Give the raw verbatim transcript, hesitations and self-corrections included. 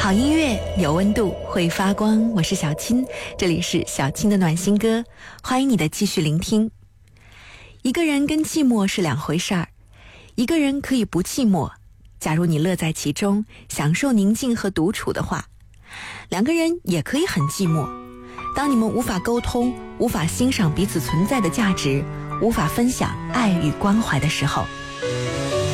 好音乐有温度，会发光。我是小青，这里是小青的暖心歌，欢迎你的继续聆听。一个人跟寂寞是两回事儿，一个人可以不寂寞，假如你乐在其中，享受宁静和独处的话。两个人也可以很寂寞，当你们无法沟通，无法欣赏彼此存在的价值，无法分享爱与关怀的时候，